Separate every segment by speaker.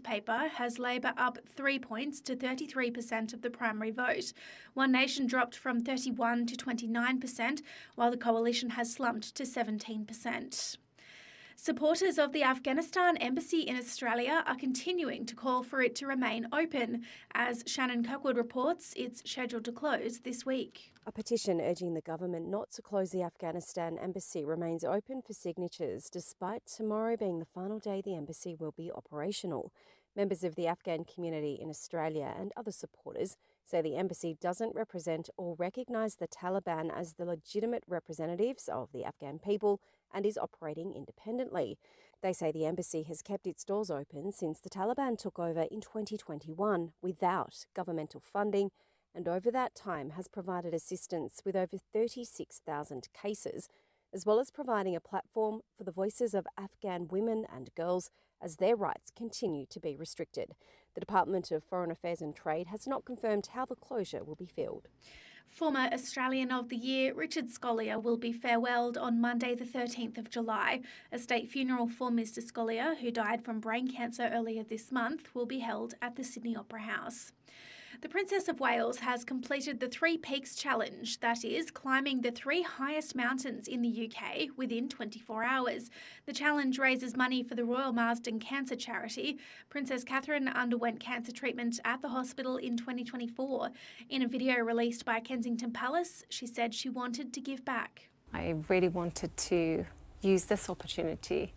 Speaker 1: newspaper has Labor up 3 points to 33% of the primary vote. One Nation dropped from 31 to 29%, while the Coalition has slumped to 17%. Supporters of the Afghanistan Embassy in Australia are continuing to call for it to remain open. As Shannon Kirkwood reports, it's scheduled to close this week.
Speaker 2: A petition urging the government not to close the Afghanistan Embassy remains open for signatures, despite tomorrow being the final day the embassy will be operational. Members of the Afghan community in Australia and other supporters say the embassy doesn't represent or recognise the Taliban as the legitimate representatives of the Afghan people and is operating independently. They say the embassy has kept its doors open since the Taliban took over in 2021 without governmental funding, and over that time has provided assistance with over 36,000 cases, as well as providing a platform for the voices of Afghan women and girls as their rights continue to be restricted. The Department of Foreign Affairs and Trade has not confirmed how the closure will be filled.
Speaker 1: Former Australian of the Year Richard Scolyer will be farewelled on Monday the 13th of July. A state funeral for Mr Scolyer, who died from brain cancer earlier this month, will be held at the Sydney Opera House. The Princess of Wales has completed the Three Peaks Challenge, that is, climbing the 3 highest mountains in the UK within 24 hours. The challenge raises money for the Royal Marsden Cancer Charity. Princess Catherine underwent cancer treatment at the hospital in 2024. In a video released by Kensington Palace, she said she wanted to give back.
Speaker 3: I really wanted to use this opportunity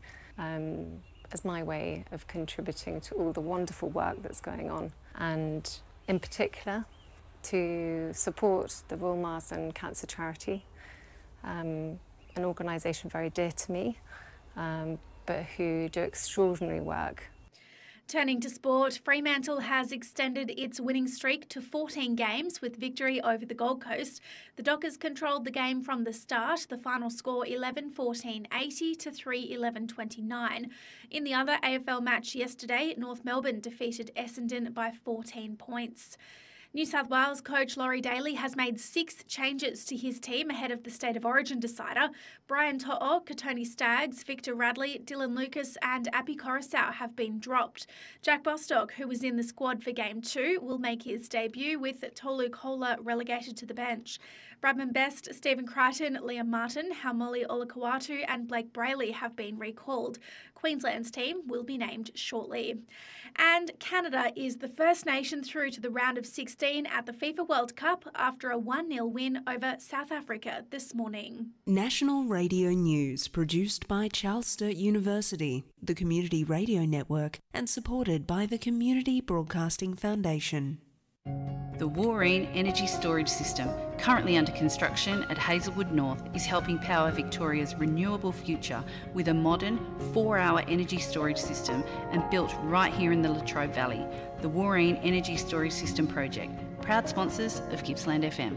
Speaker 3: as my way of contributing to all the wonderful work that's going on, and in particular to support the Royal Marsden Cancer Charity, an organisation very dear to me, but who do extraordinary work.
Speaker 1: Turning to sport, Fremantle has extended its winning streak to 14 games with victory over the Gold Coast. The Dockers controlled the game from the start, the final score 11-14-80 to 3-11-29. In the other AFL match yesterday, North Melbourne defeated Essendon by 14 points. New South Wales coach Laurie Daly has made 6 changes to his team ahead of the State of Origin decider. Brian To'o, Katoni Staggs, Victor Radley, Dylan Lucas and Api Coruscant have been dropped. Jack Bostock, who was in the squad for Game 2, will make his debut with Tolu Koula relegated to the bench. Bradman Best, Stephen Crichton, Liam Martin, Haumole Olakau'atu and Blake Brayley have been recalled. Queensland's team will be named shortly. And Canada is the first nation through to the round of 16 at the FIFA World Cup after a 1-0 win over South Africa this morning.
Speaker 4: National Radio News, produced by Charles Sturt University, the Community Radio Network, and supported by the Community Broadcasting Foundation.
Speaker 5: The Wooreen Energy Storage System, currently under construction at Hazelwood North, is helping power Victoria's renewable future with a modern 4-hour energy storage system and built right here in the Latrobe Valley. The Wooreen Energy Storage System project, proud sponsors of Gippsland FM.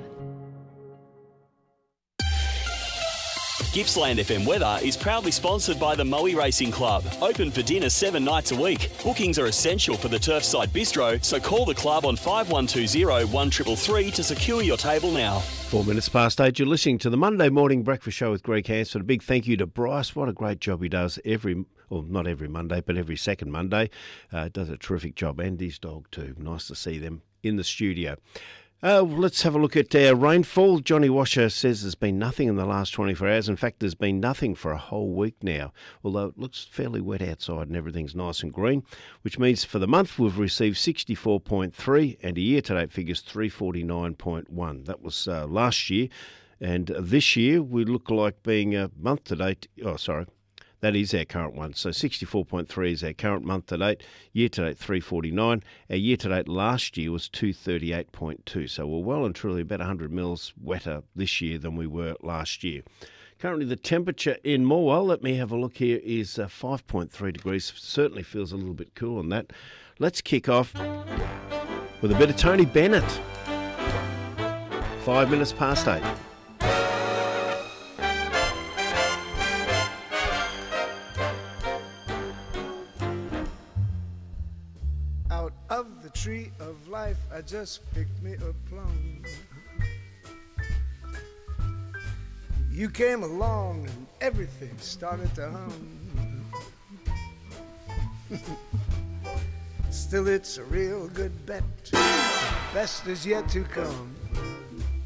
Speaker 6: Gippsland FM weather is proudly sponsored by the Moe Racing Club. Open for dinner 7 nights a week. Bookings are essential for the Turfside Bistro, so call the club on 5120 1333 to secure your table now.
Speaker 7: 4 minutes past 8, you're listening to the Monday Morning Breakfast Show with Greg Hansford. A big thank you to Bryce. What a great job he does not every Monday, but every second Monday. Does a terrific job, and his dog too. Nice to see them in the studio. Let's have a look at rainfall. Johnny Washer says there's been nothing in the last 24 hours. In fact, there's been nothing for a whole week now, although it looks fairly wet outside and everything's nice and green, which means for the month we've received 64.3 and a year-to-date figure's 349.1. That was last year, and this year we look like being month-to-date. That is our current one. So 64.3 is our current month-to-date. Year-to-date, 349. Our year-to-date last year was 238.2. So we're well and truly about 100 mils wetter this year than we were last year. Currently the temperature in Morwell, let me have a look here, is 5.3 degrees. Certainly feels a little bit cool on that. Let's kick off with a bit of Tony Bennett. 5 minutes past 8.
Speaker 8: Of the tree of life, I just picked me a plum. You came along and everything started to hum. Still it's a real good bet. The best is yet to come.